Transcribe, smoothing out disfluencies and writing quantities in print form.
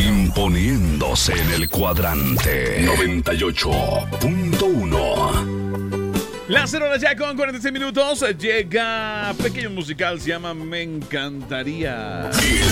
Imponiéndose en el cuadrante 98.1. Las 0 horas ya con 46 minutos. Llega pequeño musical, se llama Me Encantaría. Y